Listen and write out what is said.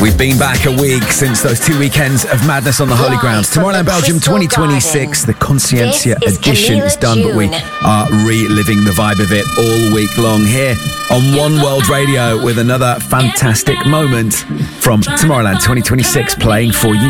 We've been back a week since those 2 weekends of madness on the Holy Grounds. Tomorrowland Belgium 2026, the Conscientia edition is done, but we are reliving the vibe of it all week long here on One World Radio with another fantastic moment from Tomorrowland 2026 playing for you.